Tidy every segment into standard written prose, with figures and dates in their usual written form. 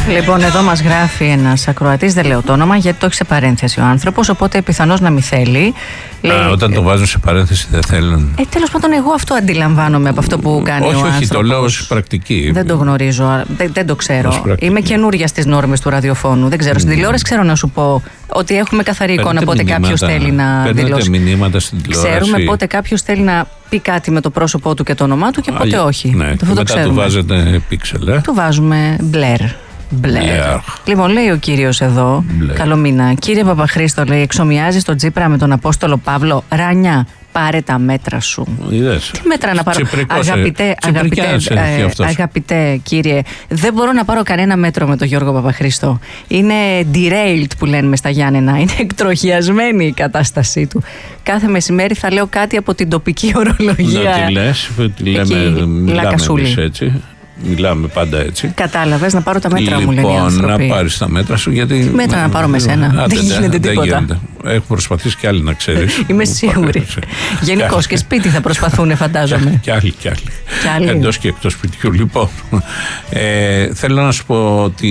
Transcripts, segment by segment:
Λοιπόν, εδώ μας γράφει ένας ακροατής, δεν λέω το όνομα, γιατί το έχει σε παρένθεση ο άνθρωπος, οπότε πιθανώς να μην θέλει. Λέει, όταν το βάζουν σε παρένθεση δεν θέλουν. Τέλος πάντων, εγώ αυτό αντιλαμβάνομαι από αυτό που κάνει ο άνθρωπος. Όχι, το λέω ως πρακτική. Δεν το γνωρίζω, δεν το ξέρω. Είμαι καινούρια στις νόρμες του ραδιοφώνου. Δεν ξέρω. Στην τηλεόραση ξέρω να σου πω ότι έχουμε καθαρή εικόνα πότε κάποιος θέλει να δηλώσει. Μηνύματα στην τηλεόραση. Ξέρουμε πότε κάποιος θέλει να πει κάτι με το πρόσωπό του και το όνομά του και πότε όχι. Ναι, και μετά του βάζετε πίξελ. Του βάζουμε μπλερ. Λοιπόν, λέει ο κύριος εδώ, καλό μήνα. Κύριε Παπαχρήστο, λέει, εξομοιάζει τον Τσίπρα με τον Απόστολο Παύλο. Ράνια, πάρε τα μέτρα σου. Είδες. Τι μέτρα να πάρω? Αγαπητέ κύριε, δεν μπορώ να πάρω κανένα μέτρο με τον Γιώργο Παπαχρήστο. Είναι derailed που λένε μες στα Γιάννενα. Είναι εκτροχιασμένη η κατάστασή του. Κάθε μεσημέρι θα λέω κάτι από την τοπική ορολογία. Να τη λες, μιλάμε εμείς έτσι. Μιλάμε πάντα έτσι. Κατάλαβες, να πάρω τα μέτρα μου, λένε οι άνθρωποι. Να πάρεις τα μέτρα σου, γιατί. Τι μέτρα να πάρω με σένα? Δεν γίνεται τίποτα. Έχουν προσπαθήσει κι άλλοι, να ξέρεις. Είμαι σίγουρη. Γενικώς και σπίτι θα προσπαθούν, φαντάζομαι. Κι άλλοι. Εντός και εκτός σπιτιού. Λοιπόν, θέλω να σου πω ότι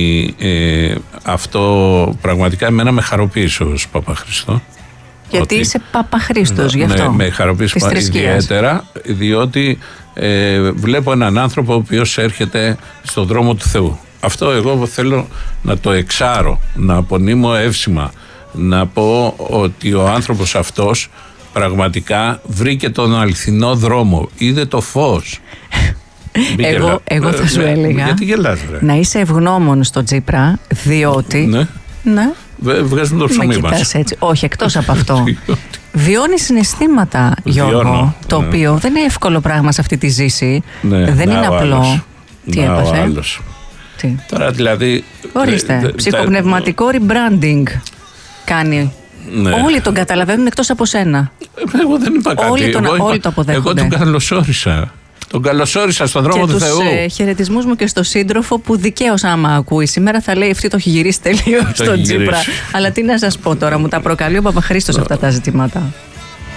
αυτό πραγματικά εμένα με χαροποίησε ως Παπαχρήστο. Γιατί είσαι Παπαχρήστος, γι' αυτό. Με χαροποίησε ιδιαίτερα, διότι βλέπω έναν άνθρωπο ο οποίος έρχεται στον δρόμο του Θεού. Αυτό εγώ θέλω να το εξάρω, να απονείμω εύσημα, να πω ότι ο άνθρωπος αυτός πραγματικά βρήκε τον αληθινό δρόμο, είδε το φως. Εγώ θα σου έλεγα, γιατί γελάς, να είσαι ευγνώμων στο Τσίπρα, διότι ναι. Βγάζουμε το ψωμί μας. Έτσι. Όχι, εκτός από αυτό. Βιώνει συναισθήματα, Γιώργο, το οποίο δεν είναι εύκολο πράγμα σε αυτή τη ζήση. Δεν είναι απλό. Τι έπαθε? Τι? Τώρα δηλαδή. Ορίστε, ψυχοπνευματικό rebranding κάνει. Όλοι τον καταλαβαίνουν εκτός από σένα. Εγώ δεν είπα κάτι. Όλοι το αποδέχονται. Εγώ τον καλωσόρισα. Τον καλωσόρισα στον δρόμο του Θεού. Και τους χαιρετισμούς μου και στο σύντροφο που δικαίως άμα ακούει σήμερα θα λέει, αυτή το έχει γυρίσει τελείως στον Τσίπρα. Αλλά τι να σας πω τώρα, μου τα προκαλεί ο Παπαχρήστος αυτά τα ζητήματα.